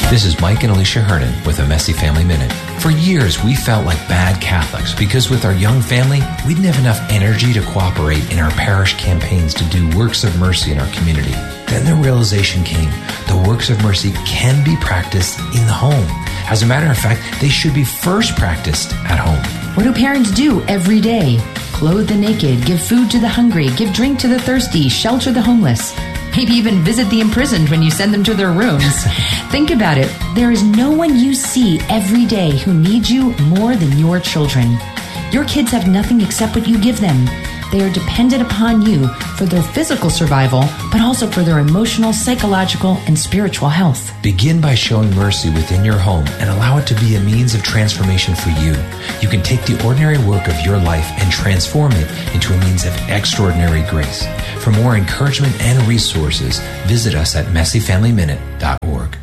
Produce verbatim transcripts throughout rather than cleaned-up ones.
This is Mike and Alicia Hernan with a Messy Family Minute. For years, we felt like bad Catholics because with our young family, we didn't have enough energy to cooperate in our parish campaigns to do works of mercy in our community. Then the realization came, the works of mercy can be practiced in the home. As a matter of fact, they should be first practiced at home. What do parents do every day? Clothe the naked, give food to the hungry, give drink to the thirsty, shelter the homeless. Maybe even visit the imprisoned when you send them to their rooms. Think about it. There is no one you see every day who needs you more than your children. Your kids have nothing except what you give them. They are dependent upon you for their physical survival, but also for their emotional, psychological, and spiritual health. Begin by showing mercy within your home and allow it to be a means of transformation for you. You can take the ordinary work of your life and transform it into a means of extraordinary grace. For more encouragement and resources, visit us at messy family minute dot org.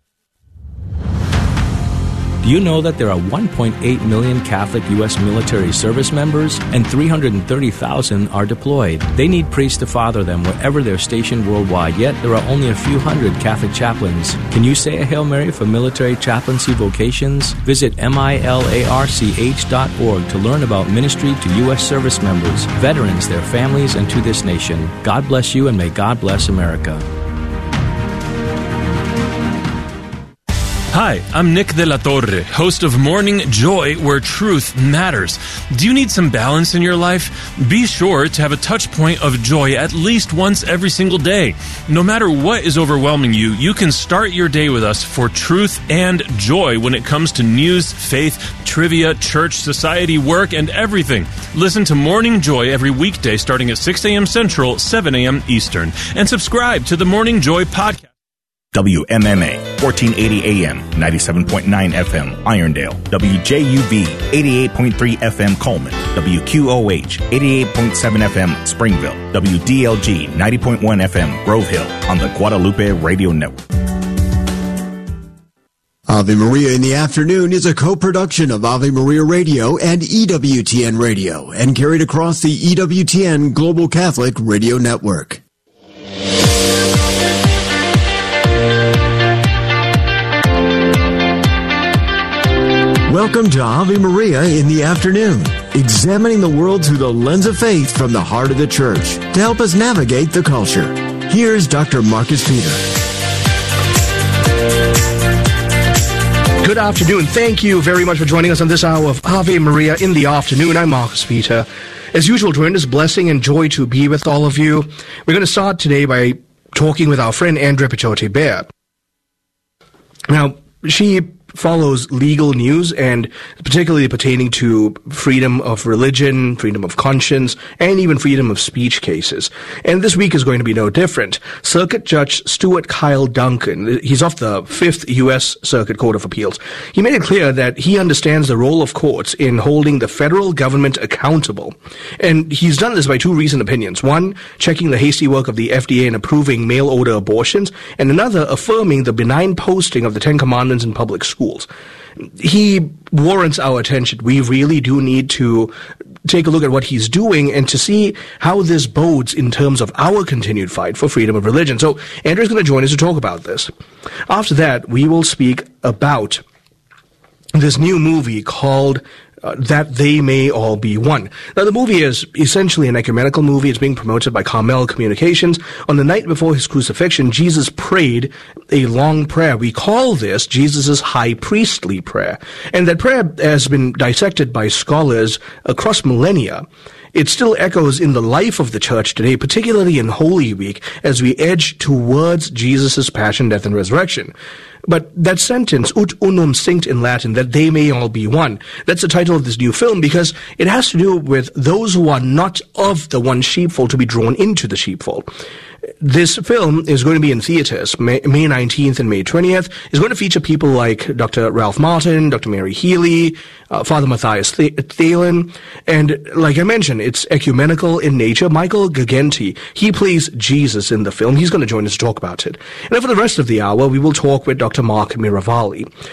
Do you know that there are one point eight million Catholic U S military service members and three hundred thirty thousand are deployed? They need priests to father them wherever they're stationed worldwide, yet there are only a few hundred Catholic chaplains. Can you say a Hail Mary for military chaplaincy vocations? Visit milarch dot org to learn about ministry to U S service members, veterans, their families, and to this nation. God bless you and may God bless America. Hi, I'm Nick De La Torre, host of Morning Joy, where truth matters. Do you need some balance in your life? Be sure to have a touch point of joy at least once every single day. No matter what is overwhelming you, you can start your day with us for truth and joy when it comes to news, faith, trivia, church, society, work, and everything. Listen to Morning Joy every weekday starting at six a.m. Central, seven a.m. Eastern. And subscribe to the Morning Joy podcast. W M M A, fourteen eighty A M, ninety-seven point nine F M, Irondale. W J U V, eighty-eight point three F M, Coleman. W Q O H, eighty-eight point seven F M, Springville. W D L G, ninety point one F M, Grove Hill, on the Guadalupe Radio Network. Ave Maria in the Afternoon is a co-production of Ave Maria Radio and E W T N Radio and carried across the E W T N Global Catholic Radio Network. Welcome to Ave Maria in the Afternoon, examining the world through the lens of faith from the heart of the Church to help us navigate the culture. Here's Doctor Marcus Peter. Good afternoon. Thank you very much for joining us on this hour of Ave Maria in the Afternoon. I'm Marcus Peter. As usual, tremendous blessing and joy to be with all of you. We're going to start today by talking with our friend Andrea Pichote-Bear. Now, she follows legal news, and particularly pertaining to freedom of religion, freedom of conscience, and even freedom of speech cases. And this week is going to be no different. Circuit Judge Stuart Kyle Duncan, he's of the Fifth U S Circuit Court of Appeals, he made it clear that he understands the role of courts in holding the federal government accountable. And he's done this by two recent opinions. One, checking the hasty work of the F D A in approving mail-order abortions, and another, affirming the benign posting of the Ten Commandments in public schools. He warrants our attention. We really do need to take a look at what he's doing and to see how this bodes in terms of our continued fight for freedom of religion. So Andrew's going to join us to talk about this. After that, we will speak about this new movie called Uh, That They May All Be One. Now, the movie is essentially an ecumenical movie. It's being promoted by Carmel Communications. On the night before his crucifixion, Jesus prayed a long prayer. We call this Jesus' high priestly prayer. And that prayer has been dissected by scholars across millennia. It still echoes in the life of the church today, particularly in Holy Week, as we edge towards Jesus' passion, death, and resurrection. But that sentence, ut unum cinct in Latin, that they may all be one, that's the title of this new film because it has to do with those who are not of the one sheepfold to be drawn into the sheepfold. This film is going to be in theaters May, May nineteenth and May twentieth. It's going to feature people like Doctor Ralph Martin, Doctor Mary Healy, uh, Father Matthias Thelen, and like I mentioned, it's ecumenical in nature. Michael Gagenti, he plays Jesus in the film. He's going to join us to talk about it. And then for the rest of the hour, we will talk with Doctor Mark Miravalli.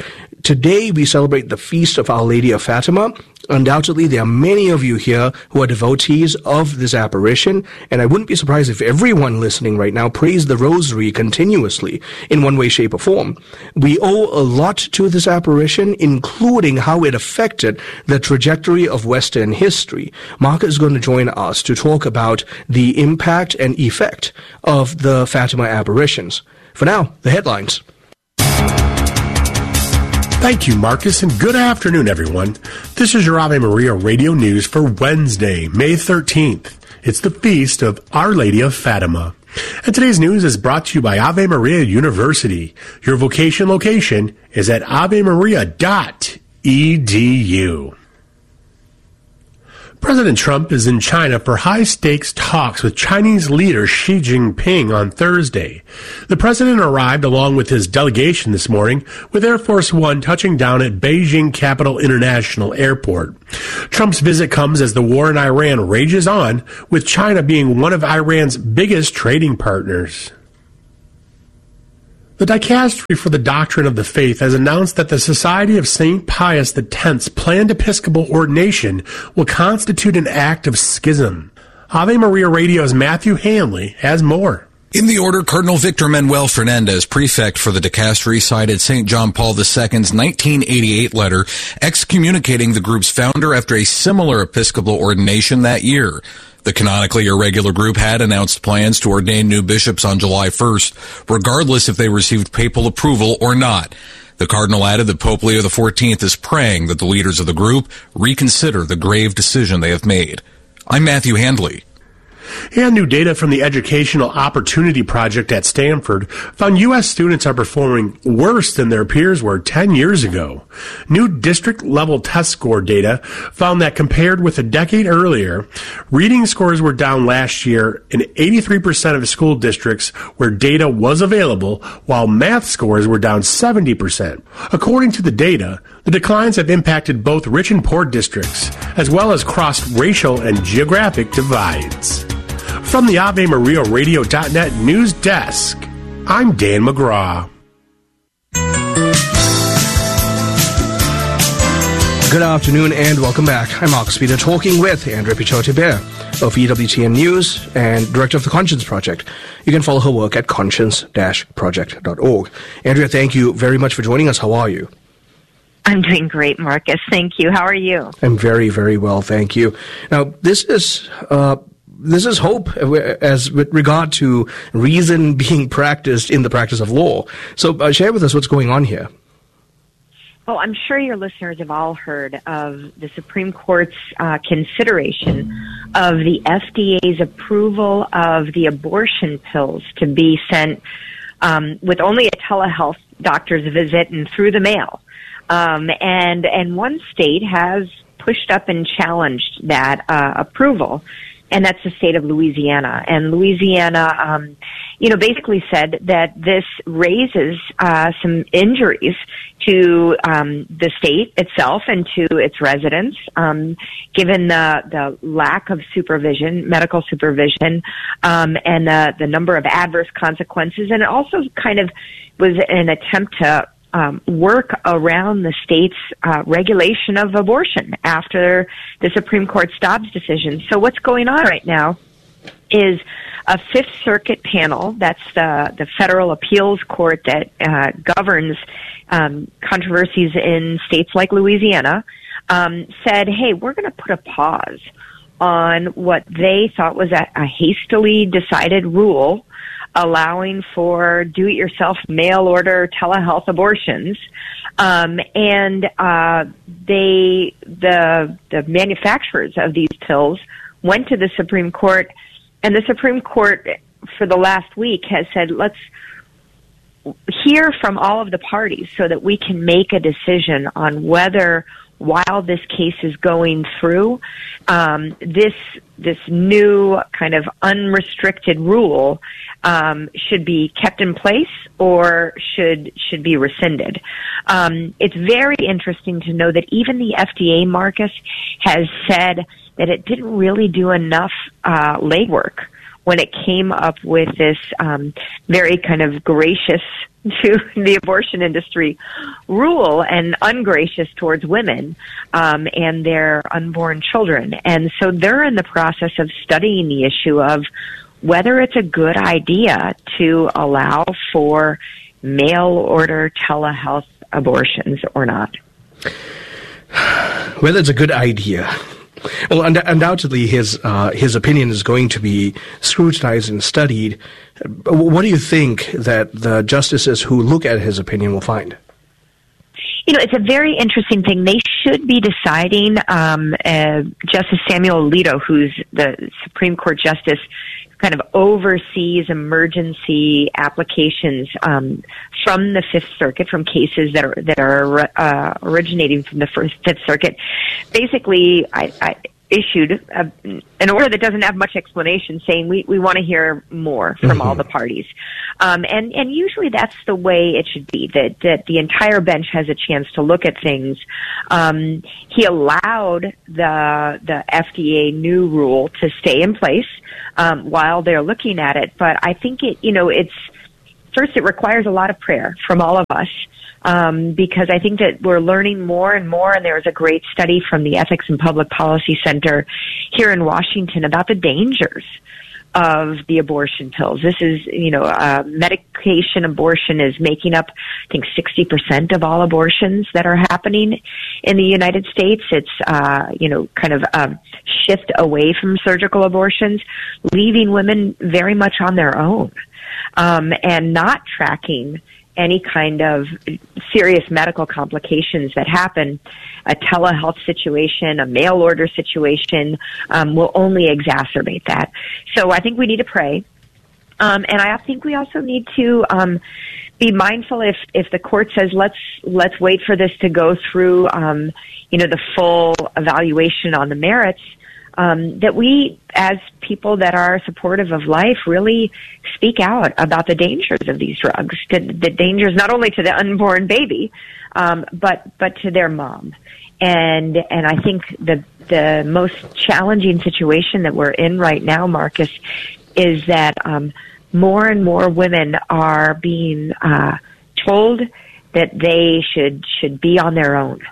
today we celebrate the feast of Our Lady of Fatima. Undoubtedly, there are many of you here who are devotees of this apparition, and I wouldn't be surprised if everyone listening right now prays the rosary continuously in one way, shape, or form. We owe a lot to this apparition, including how it affected the trajectory of Western history. Mark is going to join us to talk about the impact and effect of the Fatima apparitions. For now, the headlines. Thank you, Marcus, and good afternoon, everyone. This is your Ave Maria Radio News for Wednesday, May thirteenth. It's the feast of Our Lady of Fatima. And today's news is brought to you by Ave Maria University. Your vocation location is at ave maria dot e d u. President Trump is in China for high-stakes talks with Chinese leader Xi Jinping on Thursday. The president arrived along with his delegation this morning, with Air Force One touching down at Beijing Capital International Airport. Trump's visit comes as the war in Iran rages on, with China being one of Iran's biggest trading partners. The Dicastery for the Doctrine of the Faith has announced that the Society of Saint Pius X's planned Episcopal ordination will constitute an act of schism. Ave Maria Radio's Matthew Hanley has more. In the order, Cardinal Victor Manuel Fernandez, prefect for the dicastery, cited Saint John Paul the Second's nineteen eighty-eight letter excommunicating the group's founder after a similar Episcopal ordination that year. The canonically irregular group had announced plans to ordain new bishops on July first, regardless if they received papal approval or not. The cardinal added that Pope Leo the fourteenth is praying that the leaders of the group reconsider the grave decision they have made. I'm Matthew Handley. And new data from the Educational Opportunity Project at Stanford found U S students are performing worse than their peers were ten years ago. New district-level test score data found that compared with a decade earlier, reading scores were down last year in eighty-three percent of school districts where data was available, while math scores were down seventy percent. According to the data, the declines have impacted both rich and poor districts, as well as crossed racial and geographic divides. From the Ave Maria Radio dot net news desk, I'm Dan McGraw. Good afternoon and welcome back. I'm Marcus Peter, talking with Andrea Pichote-Bear of E W T N News and Director of the Conscience Project. You can follow her work at conscience dash project dot org. Andrea, thank you very much for joining us. How are you? I'm doing great, Marcus. Thank you. How are you? I'm very, very well, thank you. Now, this is uh, this is hope as with regard to reason being practiced in the practice of law. So uh, share with us what's going on here. Well, I'm sure your listeners have all heard of the Supreme Court's uh, consideration of the F D A's approval of the abortion pills to be sent um, with only a telehealth doctor's visit and through the mail. Um, and and one state has pushed up and challenged that uh, approval, and that's the state of Louisiana. And Louisiana, um, you know, basically said that this raises uh, some injuries to um, the state itself and to its residents, um, given the the lack of supervision, medical supervision, um, and the the number of adverse consequences. And it also kind of was an attempt to Um, work around the state's uh, regulation of abortion after the Supreme Court's Dobbs decision. So what's going on right now is a Fifth Circuit panel, that's the, the federal appeals court that uh, governs um, controversies in states like Louisiana, um, said, hey, we're going to put a pause on what they thought was a, a hastily decided rule allowing for do-it-yourself mail-order telehealth abortions, um, and uh, they, the the manufacturers of these pills, went to the Supreme Court, and the Supreme Court, for the last week, has said, let's hear from all of the parties so that we can make a decision on whether, while this case is going through, um, this this new kind of unrestricted rule um, should be kept in place or should should be rescinded. Um, it's very interesting to know that even the F D A, Marcus, has said that it didn't really do enough uh, legwork when it came up with this um, very kind of gracious to the abortion industry rule and ungracious towards women um, and their unborn children. And so they're in the process of studying the issue of whether it's a good idea to allow for mail-order telehealth abortions or not. Whether it's a good idea. Well, und- undoubtedly, his uh, his opinion is going to be scrutinized and studied. What do you think that the justices who look at his opinion will find? You know, it's a very interesting thing. They should be deciding, um, uh, Justice Samuel Alito, who's the Supreme Court justice, kind of oversees emergency applications um, from the Fifth Circuit, from cases that are that are uh, originating from the first, Fifth Circuit. Basically, I, I issued a, an order that doesn't have much explanation, saying we, we want to hear more from mm-hmm. all the parties. Um, and, and usually that's the way it should be, that, that the entire bench has a chance to look at things. Um, he allowed the the F D A new rule to stay in place um, while they're looking at it. But I think it, you know, it's, first, it requires a lot of prayer from all of us. Um, because I think that we're learning more and more, and there was a great study from the Ethics and Public Policy Center here in Washington about the dangers of the abortion pills. This is, you know, uh, medication abortion is making up, I think, sixty percent of all abortions that are happening in the United States. It's, uh, you know, kind of a shift away from surgical abortions, leaving women very much on their own, um, and not tracking any kind of serious medical complications that happen. A telehealth situation, a mail order situation um, will only exacerbate that. So I think we need to pray. Um, and I think we also need to um, be mindful if, if the court says, let's, let's wait for this to go through, um, you know, the full evaluation on the merits, Um, that we, as people that are supportive of life, really speak out about the dangers of these drugs, the, the dangers not only to the unborn baby, um, but but to their mom. And and I think the the most challenging situation that we're in right now, Marcus, is that um, more and more women are being uh, told that they should should be on their own,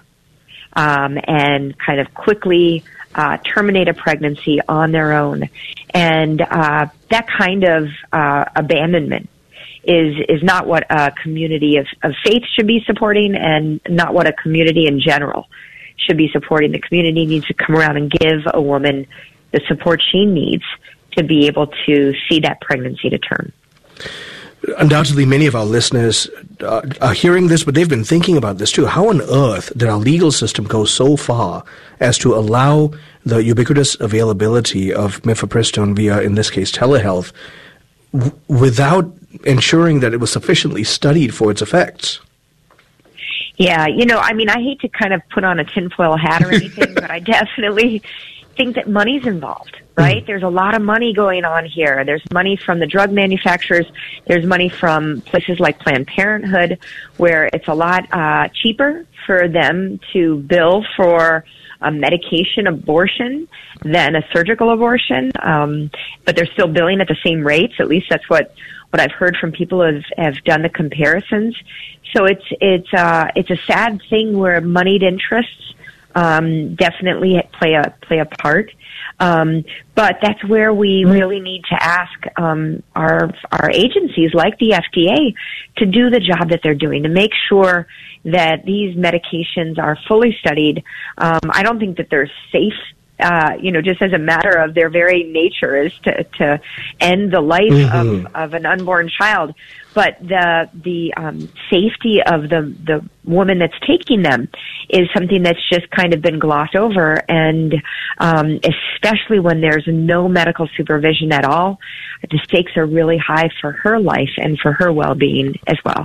um, and kind of quickly Uh, terminate a pregnancy on their own. And uh, that kind of uh, abandonment is is not what a community of, of faith should be supporting, and not what a community in general should be supporting. The community needs to come around and give a woman the support she needs to be able to see that pregnancy to term. Undoubtedly, many of our listeners uh, are hearing this, but they've been thinking about this too. How on earth did our legal system go so far as to allow the ubiquitous availability of mifepristone via, in this case, telehealth, w- without ensuring that it was sufficiently studied for its effects? Yeah, you know, I mean, I hate to kind of put on a tinfoil hat or anything, but I definitely think that money's involved, right? Mm. There's a lot of money going on here. There's money from the drug manufacturers. There's money from places like Planned Parenthood, where it's a lot uh, cheaper for them to bill for a medication abortion than a surgical abortion. Um, but they're still billing at the same rates. At least that's what, what I've heard from people who have, have done the comparisons. So it's, it's, uh, it's a sad thing where moneyed interests Um, definitely play a play a part, um, but that's where we really need to ask um, our our agencies like the F D A to do the job that they're doing, to make sure that these medications are fully studied. Um, I don't think that they're safe. Uh, you know, just as a matter of their very nature is to, to end the life mm-hmm. of, of an unborn child. But the the um, safety of the, the woman that's taking them is something that's just kind of been glossed over, and um, especially when there's no medical supervision at all, the stakes are really high for her life and for her well-being as well.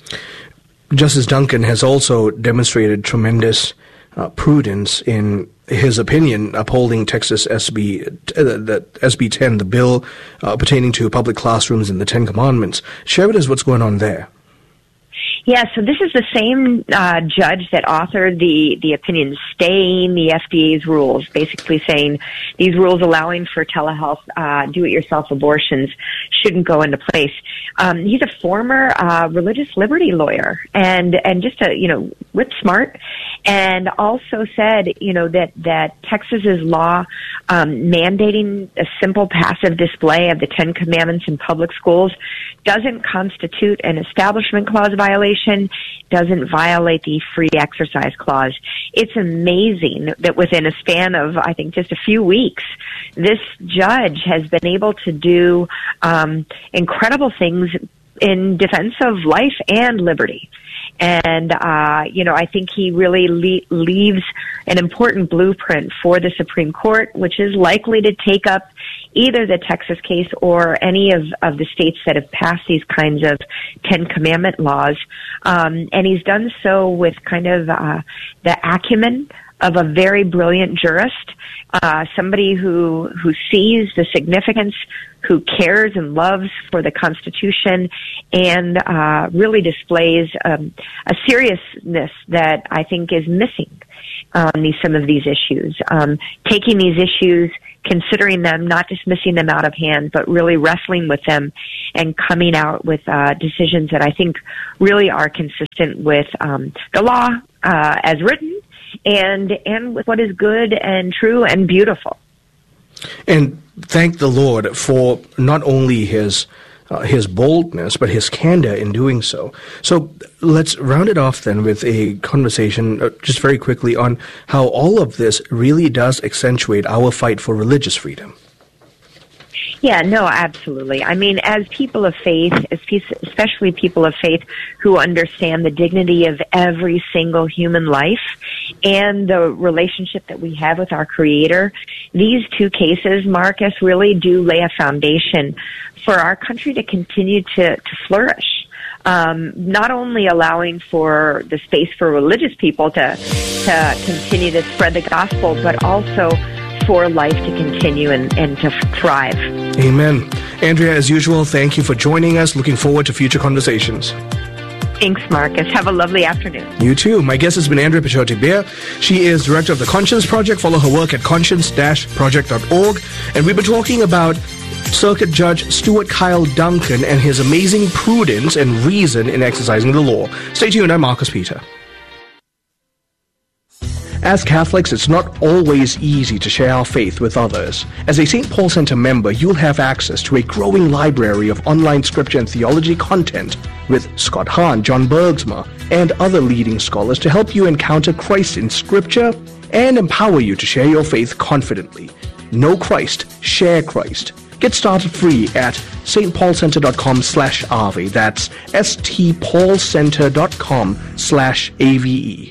Justice Duncan has also demonstrated tremendous uh, prudence in his opinion upholding Texas S B uh, the S B ten, the bill uh, pertaining to public classrooms and the Ten Commandments. Share with us what's going on there. Yeah, so this is the same uh, judge that authored the, the opinion staying the F D A's rules, basically saying these rules allowing for telehealth, uh, do-it-yourself abortions shouldn't go into place. Um, he's a former uh, religious liberty lawyer and, and just a, you know, whip smart, and also said, you know, that, that Texas's law um, mandating a simple passive display of the Ten Commandments in public schools doesn't constitute an Establishment Clause violation, doesn't violate the Free Exercise Clause. It's amazing that within a span of, I think, just a few weeks, this judge has been able to do um, incredible things in defense of life and liberty. And, uh, you know, I think he really le- leaves an important blueprint for the Supreme Court, which is likely to take up either the Texas case or any of, of the states that have passed these kinds of Ten Commandment laws. Um, and he's done so with kind of uh, the acumen of a very brilliant jurist, uh, somebody who who sees the significance, who cares and loves for the Constitution, and uh, really displays um, a seriousness that I think is missing on these, some of these issues. Um, taking these issues, considering them, not dismissing them out of hand, but really wrestling with them and coming out with uh, decisions that I think really are consistent with um, the law uh, as written, and and with what is good and true and beautiful. And thank the Lord for not only his uh, his boldness, but his candor in doing so. So let's round it off then with a conversation uh, just very quickly on how all of this really does accentuate our fight for religious freedom. Yeah, no, absolutely. I mean, as people of faith, as pe- especially people of faith who understand the dignity of every single human life and the relationship that we have with our Creator, these two cases, Marcus, really do lay a foundation for our country to continue to, to flourish. Um, not only allowing for the space for religious people to, to continue to spread the gospel, but also for life to continue and, and to thrive. Amen. Andrea, as usual, thank you for joining us. Looking forward to future conversations. Thanks, Marcus. Have a lovely afternoon. You too. My guest has been Andrea Pichotti-Beer. She is director of the Conscience Project. Follow her work at conscience dash project dot org. And we've been talking about Circuit Judge Stuart Kyle Duncan and his amazing prudence and reason in exercising the law. Stay tuned. I'm Marcus Peter. As Catholics, it's not always easy to share our faith with others. As a Saint Paul Center member, you'll have access to a growing library of online scripture and theology content with Scott Hahn, John Bergsma, and other leading scholars to help you encounter Christ in Scripture and empower you to share your faith confidently. Know Christ, share Christ. Get started free at stpaulcenter.com slash AVE. That's stpaulcenter.com slash AVE.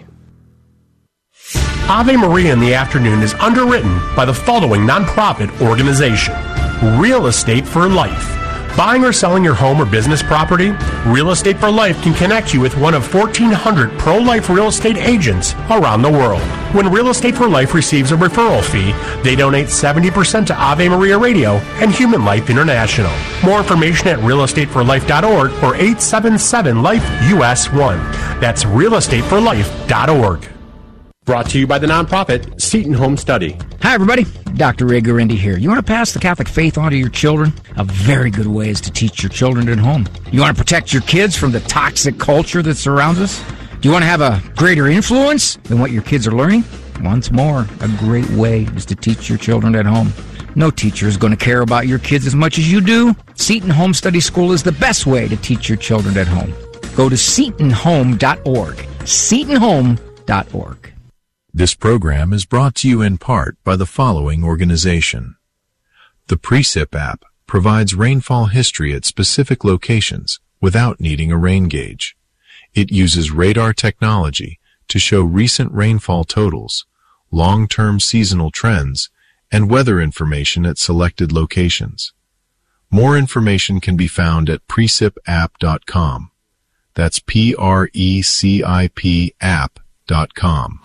Ave Maria in the Afternoon is underwritten by the following nonprofit organization: Real Estate for Life. Buying or selling your home or business property? Real Estate for Life can connect you with one of fourteen hundred pro-life real estate agents around the world. When Real Estate for Life receives a referral fee, they donate seventy percent to Ave Maria Radio and Human Life International. More information at real estate for life dot org or eight seven seven life U S one. That's real estate for life dot org. Brought to you by the nonprofit Seton Home Study. Hi, everybody. Doctor Ray Gurendi here. You want to pass the Catholic faith on to your children? A very good way is to teach your children at home. You want to protect your kids from the toxic culture that surrounds us? Do you want to have a greater influence than what your kids are learning? Once more, a great way is to teach your children at home. No teacher is going to care about your kids as much as you do. Seton Home Study School is the best way to teach your children at home. Go to seton home dot org. seton home dot org. This program is brought to you in part by the following organization. The Precip app provides rainfall history at specific locations without needing a rain gauge. It uses radar technology to show recent rainfall totals, long-term seasonal trends, and weather information at selected locations. More information can be found at precip app dot com. That's P R E C I P app dot com.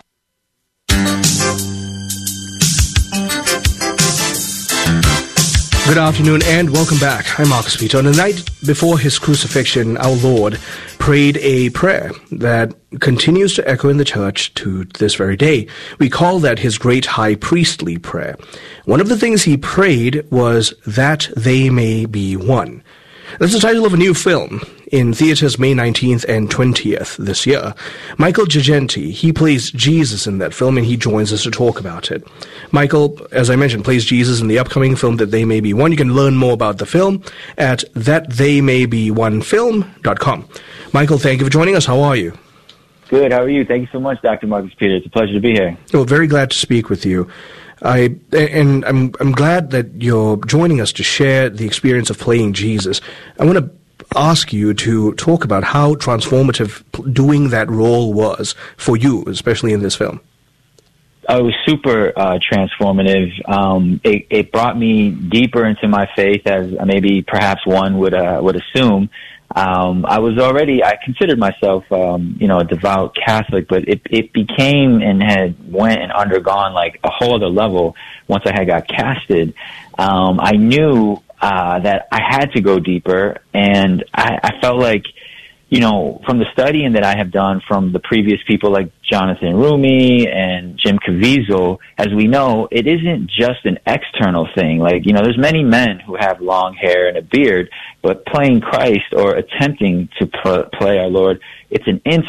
Good afternoon and welcome back. I'm Marcus Peter. On the night before his crucifixion, our Lord prayed a prayer that continues to echo in the church to this very day. We call that his great high priestly prayer. One of the things he prayed was that they may be one. That's the title of a new film in theaters May nineteenth and twentieth this year. Michael Girgenti, he plays Jesus in that film, and he joins us to talk about it. Michael, as I mentioned, plays Jesus in the upcoming film That They May Be One. You can learn more about the film at that they may be one film dot com. Michael, thank you for joining us. How are you? Good. How are you? Thank you so much, Doctor Marcus Peter. It's a pleasure to be here. Well, very glad to speak with you. I and I'm I'm glad that you're joining us to share the experience of playing Jesus. I want to ask you to talk about how transformative doing that role was for you, especially in this film. Oh, it was super uh, transformative. Um, it, it brought me deeper into my faith, as maybe perhaps one would uh, would assume. Um, I was already, I considered myself, um, you know, a devout Catholic, but it, it became and had went and undergone like a whole other level once I had got casted. Um, I knew, uh, that I had to go deeper, and I, I felt like, you know, from the studying that I have done from the previous people like Jonathan Rumi and Jim Caviezel, as we know, it isn't just an external thing. Like, you know, there's many men who have long hair and a beard, but playing Christ or attempting to pl- play our Lord, it's an internal